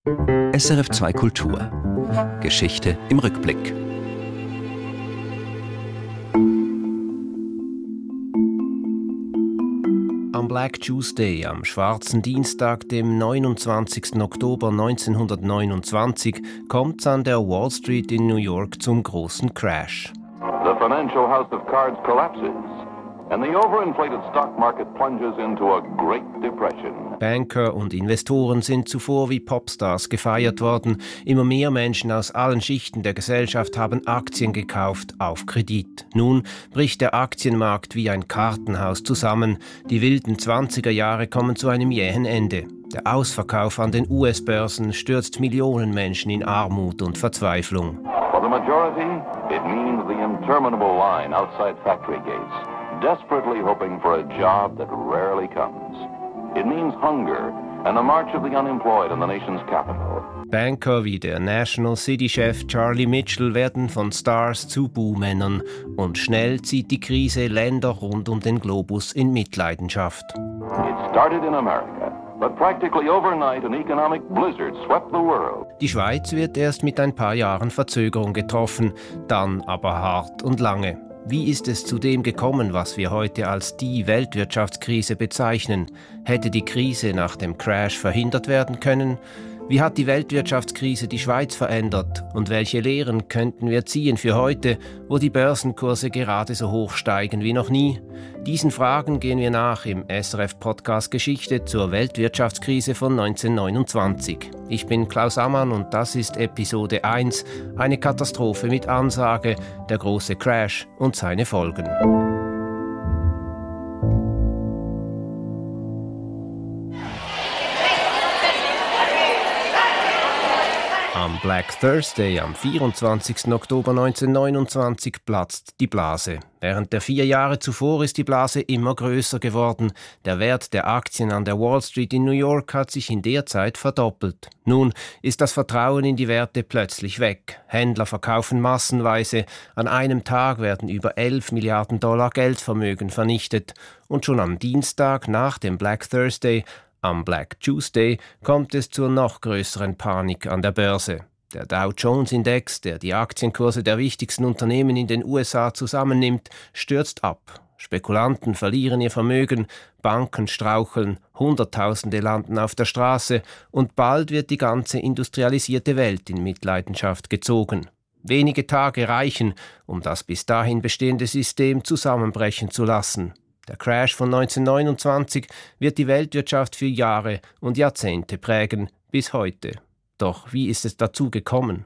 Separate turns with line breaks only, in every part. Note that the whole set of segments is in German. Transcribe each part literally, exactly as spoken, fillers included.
S R F zwei Kultur. Geschichte im Rückblick.
Am Black Tuesday, am schwarzen Dienstag, dem neunundzwanzigsten Oktober neunzehnhundertneunundzwanzig, kommt es an der Wall Street in New York zum großen Crash.
The financial house of cards collapses, and the overinflated stock market plunges into a Great Depression.
Banker und Investoren sind zuvor wie Popstars gefeiert worden. Immer mehr Menschen aus allen Schichten der Gesellschaft haben Aktien gekauft auf Kredit. Nun bricht der Aktienmarkt wie ein Kartenhaus zusammen. Die wilden zwanziger Jahre kommen zu einem jähen Ende. Der Ausverkauf an den U S-Börsen stürzt Millionen Menschen in Armut und Verzweiflung.
For the majority, it means the interminable line outside factory gates, desperately hoping for a job that rarely comes. It means hunger and the march of the unemployed in the nation's capital.
Banker wie der National City-Chef Charlie Mitchell werden von Stars zu Buhmännern und schnell zieht die Krise Länder rund um den Globus in Mitleidenschaft.
It started in America, but practically overnight an economic blizzard swept the world.
Die Schweiz wird erst mit ein paar Jahren Verzögerung getroffen, dann aber hart und lange. Wie ist es zu dem gekommen, was wir heute als die Weltwirtschaftskrise bezeichnen? Hätte die Krise nach dem Crash verhindert werden können? Wie hat die Weltwirtschaftskrise die Schweiz verändert? Und welche Lehren könnten wir ziehen für heute, wo die Börsenkurse gerade so hoch steigen wie noch nie? Diesen Fragen gehen wir nach im S R F-Podcast Geschichte zur Weltwirtschaftskrise von neunzehnhundertneunundzwanzig. Ich bin Klaus Ammann und das ist Episode eins, eine Katastrophe mit Ansage, der große Crash und seine Folgen. Am Black Thursday, am vierundzwanzigsten Oktober neunzehnhundertneunundzwanzig, platzt die Blase. Während der vier Jahre zuvor ist die Blase immer größer geworden. Der Wert der Aktien an der Wall Street in New York hat sich in der Zeit verdoppelt. Nun ist das Vertrauen in die Werte plötzlich weg. Händler verkaufen massenweise. An einem Tag werden über elf Milliarden Dollar Geldvermögen vernichtet. Und schon am Dienstag nach dem Black Thursday, am Black Tuesday, kommt es zur noch größeren Panik an der Börse. Der Dow Jones Index, der die Aktienkurse der wichtigsten Unternehmen in den U S A zusammennimmt, stürzt ab. Spekulanten verlieren ihr Vermögen, Banken straucheln, Hunderttausende landen auf der Straße und bald wird die ganze industrialisierte Welt in Mitleidenschaft gezogen. Wenige Tage reichen, um das bis dahin bestehende System zusammenbrechen zu lassen. Der Crash von neunzehnhundertneunundzwanzig wird die Weltwirtschaft für Jahre und Jahrzehnte prägen, bis heute. Doch wie ist es dazu gekommen?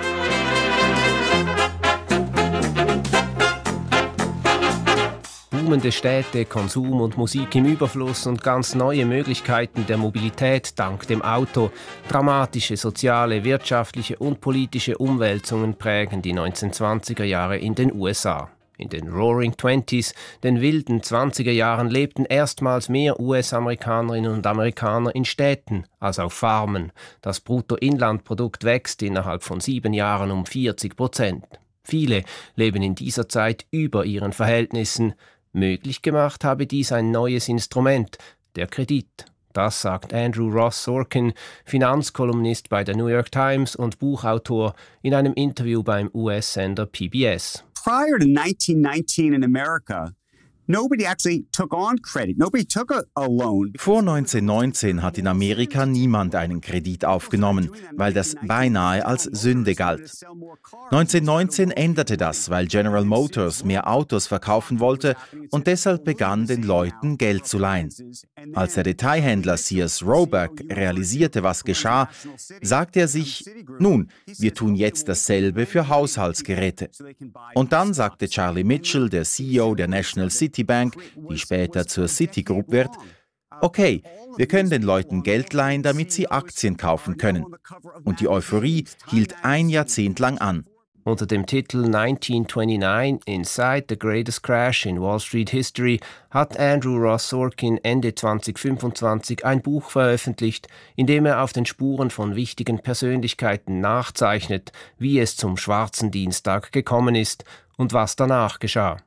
Boomende Städte, Konsum und Musik im Überfluss und ganz neue Möglichkeiten der Mobilität dank dem Auto, dramatische soziale, wirtschaftliche und politische Umwälzungen prägen die neunzehnhundertzwanziger Jahre in den U S A. In den Roaring Twenties, den wilden zwanziger Jahren, lebten erstmals mehr U S-Amerikanerinnen und Amerikaner in Städten als auf Farmen. Das Bruttoinlandprodukt wächst innerhalb von sieben Jahren um vierzig Prozent. Viele leben in dieser Zeit über ihren Verhältnissen. Möglich gemacht habe dies ein neues Instrument, der Kredit. Das sagt Andrew Ross Sorkin, Finanzkolumnist bei der New York Times und Buchautor, in einem Interview beim U S-Sender P B S.
Prior to nineteen nineteen in America, nobody actually took on credit. Nobody took a, a loan.
Vor neunzehnhundertneunzehn hat in Amerika niemand einen Kredit aufgenommen, weil das beinahe als Sünde galt. neunzehnhundertneunzehn änderte das, weil General Motors mehr Autos verkaufen wollte und deshalb begann, den Leuten Geld zu leihen. Als der Detailhändler Sears Roebuck realisierte, was geschah, sagte er sich, nun, wir tun jetzt dasselbe für Haushaltsgeräte. Und dann sagte Charlie Mitchell, der C E O der National City Bank, die später zur Citigroup wird, okay, wir können den Leuten Geld leihen, damit sie Aktien kaufen können. Und die Euphorie hielt ein Jahrzehnt lang an.
Unter dem Titel neunzehnhundertneunundneunzig Inside the Greatest Crash in Wall Street History hat Andrew Ross Sorkin Ende zweitausendfünfundzwanzig ein Buch veröffentlicht, in dem er auf den Spuren von wichtigen Persönlichkeiten nachzeichnet, wie es zum Schwarzen Dienstag gekommen ist und was danach geschah.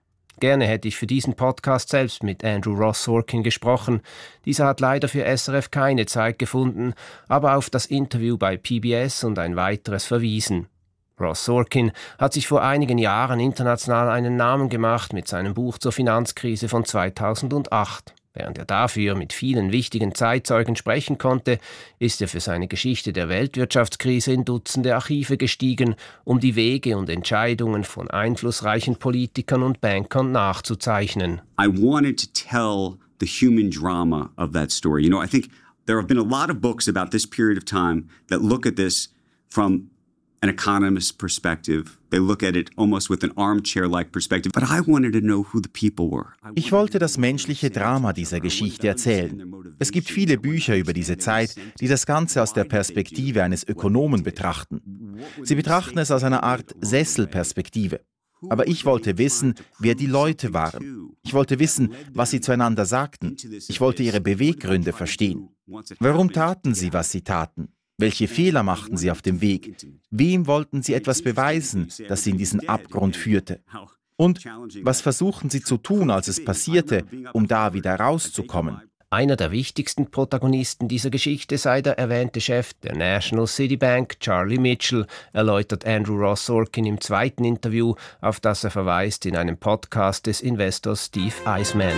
Gerne hätte ich für diesen Podcast selbst mit Andrew Ross Sorkin gesprochen. Dieser hat leider für S R F keine Zeit gefunden, aber auf das Interview bei P B S und ein weiteres verwiesen. Ross Sorkin hat sich vor einigen Jahren international einen Namen gemacht mit seinem Buch zur Finanzkrise von zweitausendacht. Während er dafür mit vielen wichtigen Zeitzeugen sprechen konnte, ist er für seine Geschichte der Weltwirtschaftskrise in Dutzende Archive gestiegen, um die Wege und Entscheidungen von einflussreichen Politikern und Bankern nachzuzeichnen.
I wanted to tell the human drama of that story. You know, I think there have been a lot of books about this period of time that look at this from an economist's perspective. They look at it almost with an armchair-like perspective. But I wanted to know who the people were.
Ich wollte das menschliche Drama dieser Geschichte erzählen. Es gibt viele Bücher über diese Zeit, die das Ganze aus der Perspektive eines Ökonomen betrachten. Sie betrachten es aus einer Art Sesselperspektive. Aber ich wollte wissen, wer die Leute waren. Ich wollte wissen, was sie zueinander sagten. Ich wollte ihre Beweggründe verstehen. Warum taten sie, was sie taten? Welche Fehler machten sie auf dem Weg? Wem wollten sie etwas beweisen, das sie in diesen Abgrund führte? Und was versuchten sie zu tun, als es passierte, um da wieder rauszukommen?
Einer der wichtigsten Protagonisten dieser Geschichte sei der erwähnte Chef der National City Bank, Charlie Mitchell, erläutert Andrew Ross Sorkin im zweiten Interview, auf das er verweist in einem Podcast des Investors Steve Eisman.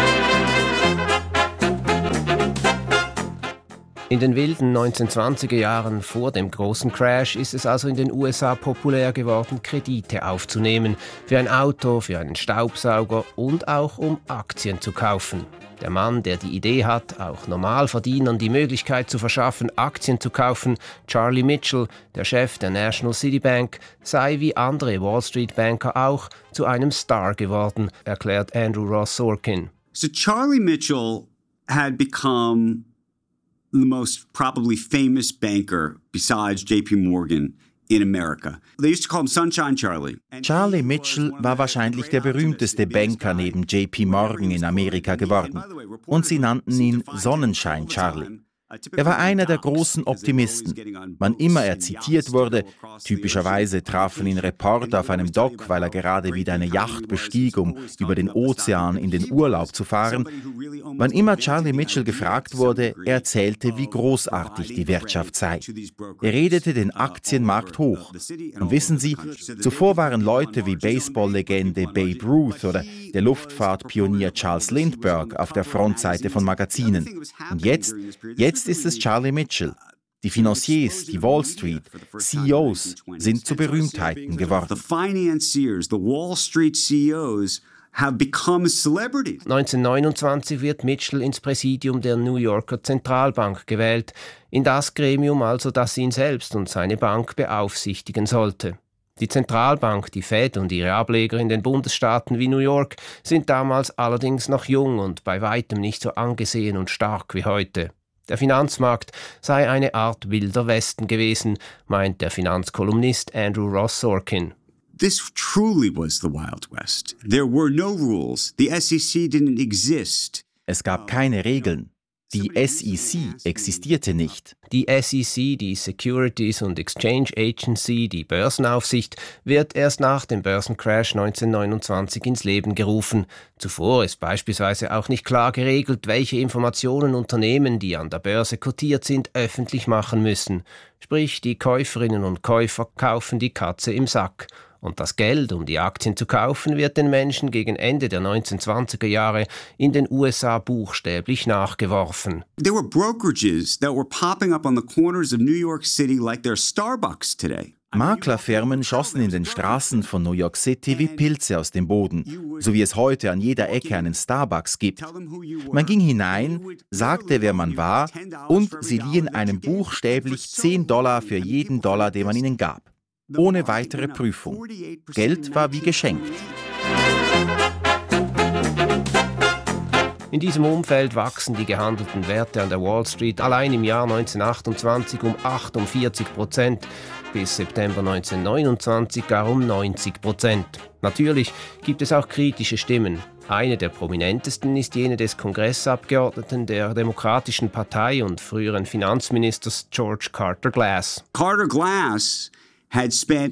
In den wilden neunzehnhundertzwanziger Jahren vor dem großen Crash ist es also in den U S A populär geworden, Kredite aufzunehmen, für ein Auto, für einen Staubsauger und auch um Aktien zu kaufen. Der Mann, der die Idee hat, auch Normalverdienern die Möglichkeit zu verschaffen, Aktien zu kaufen, Charlie Mitchell, der Chef der National City Bank, sei wie andere Wall Street Banker auch zu einem Star geworden, erklärt Andrew Ross Sorkin.
So Charlie Mitchell had become the most probably famous banker besides J P Morgan in America. They used to call him Sunshine Charlie.
Charlie Mitchell war wahrscheinlich der berühmteste Banker neben J P Morgan in Amerika geworden. Und sie nannten ihn Sonnenschein Charlie. Er war einer der großen Optimisten. Wann immer er zitiert wurde, typischerweise trafen ihn Reporter auf einem Dock, weil er gerade wieder eine Yacht bestieg, um über den Ozean in den Urlaub zu fahren. Wann immer Charlie Mitchell gefragt wurde, er erzählte, wie großartig die Wirtschaft sei. Er redete den Aktienmarkt hoch. Und wissen Sie, zuvor waren Leute wie Baseball-Legende Babe Ruth oder der Luftfahrtpionier Charles Lindbergh auf der Frontseite von Magazinen. Und jetzt, jetzt ist es Charlie Mitchell. Die Financiers, die Wall Street, C E Os sind zu Berühmtheiten geworden.
The financiers, the Wall Street C E Os have become celebrities.
neunzehnhundertneunundzwanzig wird Mitchell ins Präsidium der New Yorker Zentralbank gewählt, in das Gremium also, das ihn selbst und seine Bank beaufsichtigen sollte. Die Zentralbank, die Fed und ihre Ableger in den Bundesstaaten wie New York sind damals allerdings noch jung und bei weitem nicht so angesehen und stark wie heute. Der Finanzmarkt sei eine Art wilder Westen gewesen, meint der Finanzkolumnist Andrew Ross Sorkin.
This truly was the Wild West. There were no rules. The S E C didn't exist.
Es gab keine Regeln. Die S E C existierte nicht.
Die S E C, die Securities and Exchange Agency, die Börsenaufsicht, wird erst nach dem Börsencrash neunzehnhundertneunundzwanzig ins Leben gerufen. Zuvor ist beispielsweise auch nicht klar geregelt, welche Informationen Unternehmen, die an der Börse kotiert sind, öffentlich machen müssen. Sprich, die Käuferinnen und Käufer kaufen die Katze im Sack. Und das Geld, um die Aktien zu kaufen, wird den Menschen gegen Ende der neunzehnhundertzwanziger Jahre in den U S A buchstäblich nachgeworfen.
There were brokerages that were popping up on the corners of New York City like they're Starbucks today.
Maklerfirmen schossen in den Straßen von New York City wie Pilze aus dem Boden, so wie es heute an jeder Ecke einen Starbucks gibt. Man ging hinein, sagte, wer man war, und sie liehen einem buchstäblich zehn Dollar für jeden Dollar, den man ihnen gab. Ohne weitere Prüfung. Geld war wie geschenkt.
In diesem Umfeld wachsen die gehandelten Werte an der Wall Street allein im Jahr neunzehnhundertachtundzwanzig um achtundvierzig Prozent, bis September neunzehnhundertneunundzwanzig gar um neunzig Prozent. Natürlich gibt es auch kritische Stimmen. Eine der prominentesten ist jene des Kongressabgeordneten der Demokratischen Partei und früheren Finanzministers George Carter Glass.
Carter Glass had spent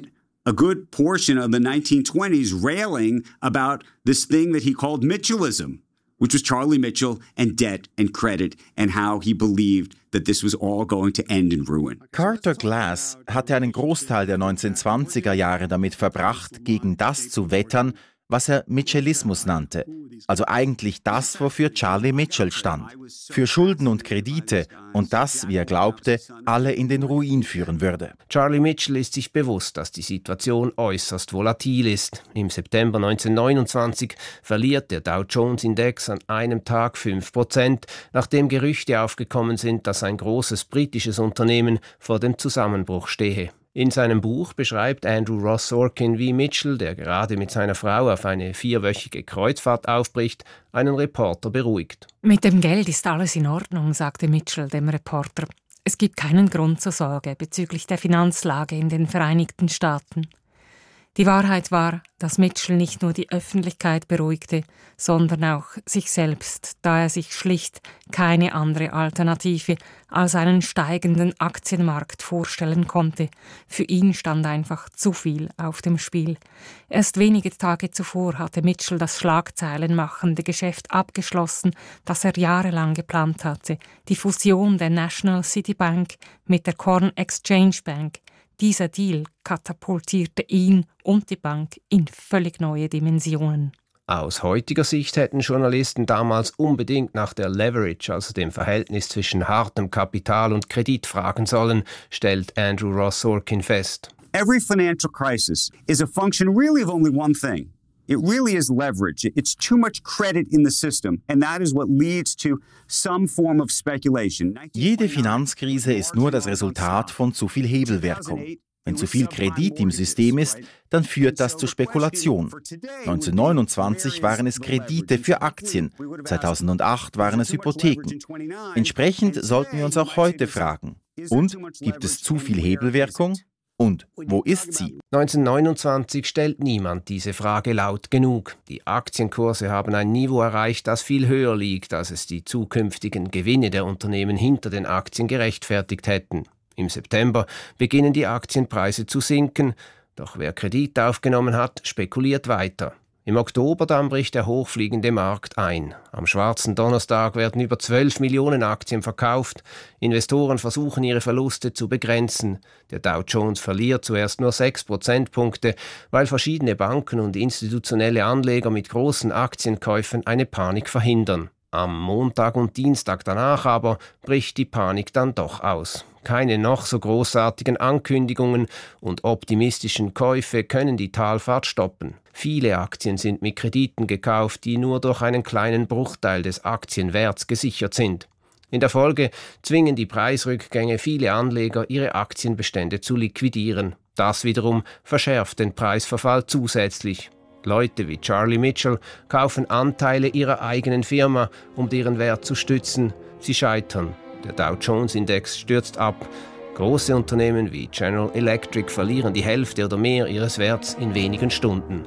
a good portion of the nineteen twenties railing about this thing that he called Mitchellism, which was Charlie Mitchell and debt and credit and how he believed that this was all going to end in ruin.
Carter Glass hatte einen Großteil der neunzehnhundertzwanziger Jahre damit verbracht, gegen das zu wettern, was er Mitchellismus nannte, also eigentlich das, wofür Charlie Mitchell stand, für Schulden und Kredite und das, wie er glaubte, alle in den Ruin führen würde.
Charlie Mitchell ist sich bewusst, dass die Situation äußerst volatil ist. Im September neunzehnhundertneunundzwanzig verliert der Dow Jones Index an einem Tag fünf Prozent, nachdem Gerüchte aufgekommen sind, dass ein großes britisches Unternehmen vor dem Zusammenbruch stehe. In seinem Buch beschreibt Andrew Ross Sorkin, wie Mitchell, der gerade mit seiner Frau auf eine vierwöchige Kreuzfahrt aufbricht, einen Reporter beruhigt.
Mit dem Geld ist alles in Ordnung, sagte Mitchell dem Reporter. Es gibt keinen Grund zur Sorge bezüglich der Finanzlage in den Vereinigten Staaten. Die Wahrheit war, dass Mitchell nicht nur die Öffentlichkeit beruhigte, sondern auch sich selbst, da er sich schlicht keine andere Alternative als einen steigenden Aktienmarkt vorstellen konnte. Für ihn stand einfach zu viel auf dem Spiel. Erst wenige Tage zuvor hatte Mitchell das schlagzeilenmachende Geschäft abgeschlossen, das er jahrelang geplant hatte, die Fusion der National City Bank mit der Corn Exchange Bank. Dieser Deal katapultierte ihn und die Bank in völlig neue Dimensionen.
Aus heutiger Sicht hätten Journalisten damals unbedingt nach der Leverage, also dem Verhältnis zwischen hartem Kapital und Kredit, fragen sollen, stellt Andrew Ross Sorkin fest.
Every financial crisis is a function really of only one thing. It really is leverage. It's too much credit in the system, and that is what leads to some form of speculation.
Jede Finanzkrise ist nur das Resultat von zu viel Hebelwirkung. Wenn zu viel Kredit im System ist, dann führt das zu Spekulation. neunzehnhundertneunundzwanzig waren es Kredite für Aktien, zweitausendacht waren es Hypotheken. Entsprechend sollten wir uns auch heute fragen, und gibt es zu viel Hebelwirkung? Und wo ist sie?
neunzehnhundertneunundzwanzig stellt niemand diese Frage laut genug. Die Aktienkurse haben ein Niveau erreicht, das viel höher liegt, als es die zukünftigen Gewinne der Unternehmen hinter den Aktien gerechtfertigt hätten. Im September beginnen die Aktienpreise zu sinken, doch wer Kredit aufgenommen hat, spekuliert weiter. Im Oktober dann bricht der hochfliegende Markt ein. Am schwarzen Donnerstag werden über zwölf Millionen Aktien verkauft. Investoren versuchen ihre Verluste zu begrenzen. Der Dow Jones verliert zuerst nur sechs Prozentpunkte, weil verschiedene Banken und institutionelle Anleger mit großen Aktienkäufen eine Panik verhindern. Am Montag und Dienstag danach aber bricht die Panik dann doch aus. Keine noch so großartigen Ankündigungen und optimistischen Käufe können die Talfahrt stoppen. Viele Aktien sind mit Krediten gekauft, die nur durch einen kleinen Bruchteil des Aktienwerts gesichert sind. In der Folge zwingen die Preisrückgänge viele Anleger, ihre Aktienbestände zu liquidieren. Das wiederum verschärft den Preisverfall zusätzlich. Leute wie Charlie Mitchell kaufen Anteile ihrer eigenen Firma, um deren Wert zu stützen. Sie scheitern. Der Dow Jones Index stürzt ab. Große Unternehmen wie General Electric verlieren die Hälfte oder mehr ihres Werts in wenigen Stunden.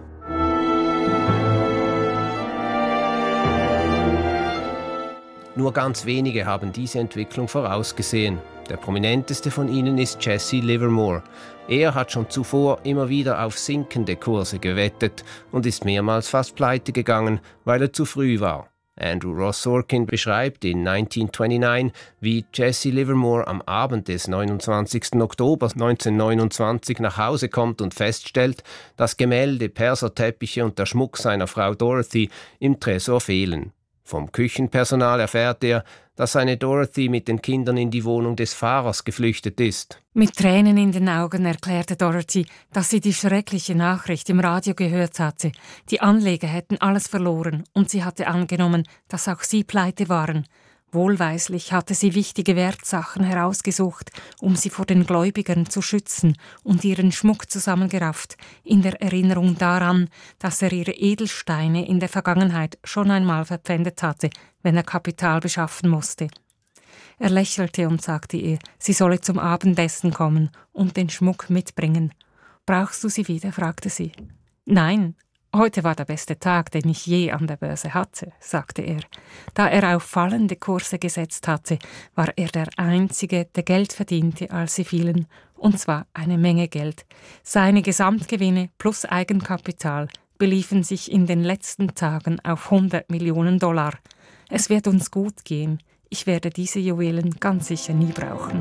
Nur ganz wenige haben diese Entwicklung vorausgesehen. Der prominenteste von ihnen ist Jesse Livermore. Er hat schon zuvor immer wieder auf sinkende Kurse gewettet und ist mehrmals fast pleite gegangen, weil er zu früh war. Andrew Ross Sorkin beschreibt in neunzehnhundertneunundneunzig, wie Jesse Livermore am Abend des neunundzwanzigsten Oktober neunzehnhundertneunundzwanzig nach Hause kommt und feststellt, dass Gemälde, Perserteppiche und der Schmuck seiner Frau Dorothy im Tresor fehlen. Vom Küchenpersonal erfährt er, dass seine Dorothy mit den Kindern in die Wohnung des Fahrers geflüchtet ist.
Mit Tränen in den Augen erklärte Dorothy, dass sie die schreckliche Nachricht im Radio gehört hatte. Die Anleger hätten alles verloren und sie hatte angenommen, dass auch sie pleite waren. Wohlweislich hatte sie wichtige Wertsachen herausgesucht, um sie vor den Gläubigern zu schützen und ihren Schmuck zusammengerafft, in der Erinnerung daran, dass er ihre Edelsteine in der Vergangenheit schon einmal verpfändet hatte, wenn er Kapital beschaffen musste. Er lächelte und sagte ihr, sie solle zum Abendessen kommen und den Schmuck mitbringen. »Brauchst du sie wieder?« fragte sie. »Nein«, Heute war der beste Tag, den ich je an der Börse hatte, sagte er. Da er auf fallende Kurse gesetzt hatte, war er der Einzige, der Geld verdiente, als sie fielen, und zwar eine Menge Geld. Seine Gesamtgewinne plus Eigenkapital beliefen sich in den letzten Tagen auf hundert Millionen Dollar. Es wird uns gut gehen. Ich werde diese Juwelen ganz sicher nie brauchen.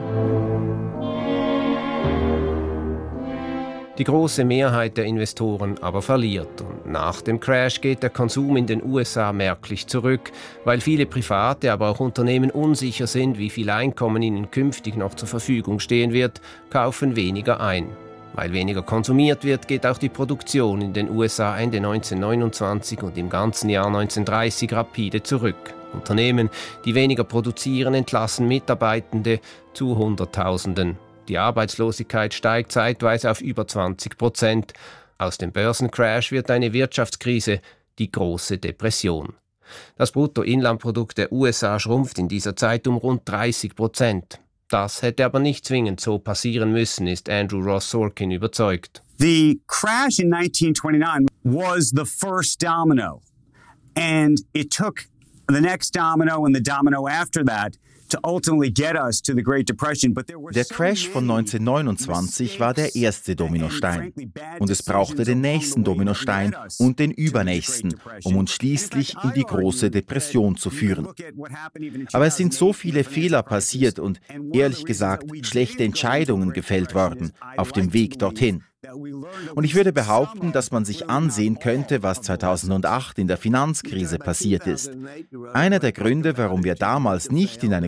Die große Mehrheit der Investoren aber verliert und nach dem Crash geht der Konsum in den U S A merklich zurück, weil viele Private, aber auch Unternehmen unsicher sind, wie viel Einkommen ihnen künftig noch zur Verfügung stehen wird, kaufen weniger ein. Weil weniger konsumiert wird, geht auch die Produktion in den U S A Ende neunzehnhundertneunundzwanzig und im ganzen Jahr neunzehnhundertdreißig rapide zurück. Unternehmen, die weniger produzieren, entlassen Mitarbeitende zu Hunderttausenden. Die Arbeitslosigkeit steigt zeitweise auf über zwanzig Prozent. Aus dem Börsencrash wird eine Wirtschaftskrise, die große Depression. Das Bruttoinlandprodukt der U S A schrumpft in dieser Zeit um rund dreißig Prozent. Das hätte aber nicht zwingend so passieren müssen, ist Andrew Ross Sorkin überzeugt.
The crash in nineteen twenty-nine was the first domino, and it took the next domino and the domino after that to ultimately get us to the Great Depression. But there were
Der Crash von neunzehnhundertneunundzwanzig war der erste Dominostein. Und es brauchte den nächsten Dominostein und den übernächsten, um uns schließlich in die große Depression zu führen. Aber es sind so viele Fehler passiert und, ehrlich gesagt, schlechte Entscheidungen gefällt worden auf dem Weg dorthin. Und ich würde behaupten, dass man sich ansehen könnte, was zweitausendacht in der Finanzkrise passiert ist. Einer der Gründe, warum wir damals nicht in eine